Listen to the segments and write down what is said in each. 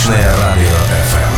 Сталічнае радыё FM.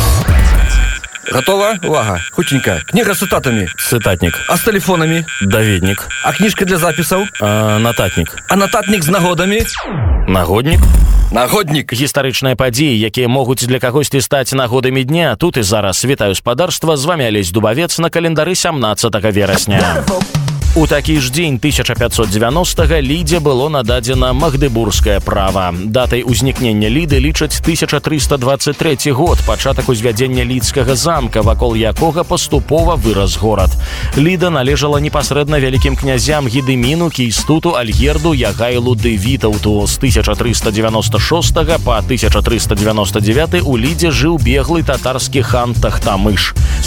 Готова? Увага. Хутенько. Книга с цитатами. Цитатник. А с телефонами? Даведник. А книжка для записаў? Нататник. А нататник з нагодами? Нагодник. Нагодник. Гістарычныя падзеі, якія могуць для кагосьці стаць нагодамі дня. Тут і зараз. Вітаю спадарства. З вами Алесь Дубавец на календары 17 верасня. У такі ж дзень 1590-га Лідзе было нададзена магдыбургскае права. Датай узнікнення Ліды лічаць 1323 год, пачатак узвядзення лідскага замка, вакол якога паступова вырас горад. Ліда належала непасрэдна вялікім князям Гедыміну, Кейстуту, Альгерду, Ягайлу ды Вітаўту. З 1396 па 1399 у Лідзе жыў беглы татарскі хан Тахтамыш. З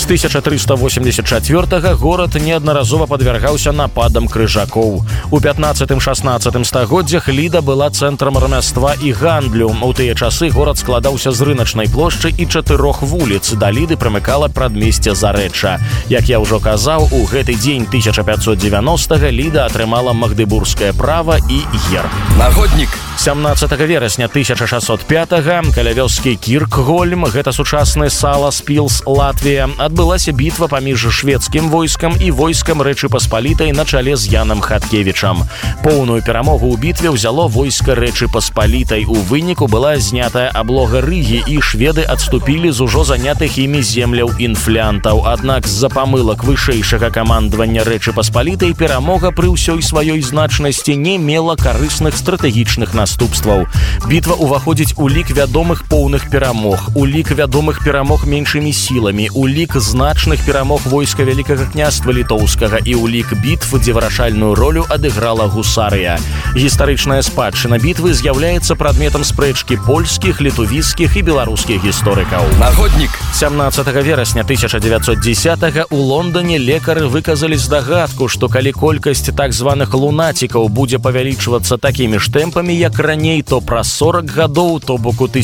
1384 горад неаднаразова падвяргаўся нападам крыжакоў. У 15-16 стагоддзях Ліда была цэнтрам рамяства і гандлю. У тыя часы горад складаўся з рыначнай плошчы і 4 вуліц. Да Ліды прымыкала прадмесце Зарэчча. Як я ўжо казаў, у гэты дзень 1590-га Ліда атрымала магдыбургскае права і герб. Нагодник. 17 верасня 1605-га каля вёскі Кіркгольм, гэта сучасны Саласпілс, Латвія, адбылася бітва паміж шведскім войскам і войскам Рэчы Паспалітай на чале з Янам Хаткевічам. Поўную перамогу ў бітве ўзяло войска Рэчы Паспалітай. У выніку была знятая аблога Рыгі, і шведы адступілі з ужо занятых імі земляў інфлянтаў. Аднак з-за памылак вышэйшага камандавання Рэчы Паспалітай перамога пры ўсёй сваёй значнасці не мела карысных стратэгічных наступстваў. Бітва ўваходзіць у лік вядомых поўных перамог, у лік вядомых перамог меншымі сіламі, у лік значных перамог войска Вялікага княства Літоўскага і ў лік бітв, дзе вырашальную ролю адыграла гусарыя. Гістарычная спадчына бітвы з'яўляецца прадметам спрэчкі польскіх, літувіцкіх і беларускіх гісторыкаў. Нагодник. 17 верасня 1910-га у Лондоне лекары выказалі здагадку, што калі колькасць так званых лунацікаў будзе павялічвацца такімі ж тэмпамі, як раней, то праз 40 гадоў, то бок у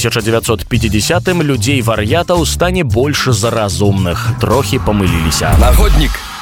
1950-м людзей-вар'ятаў стане больш за разумных. Трохі памыліліся. Нагодник.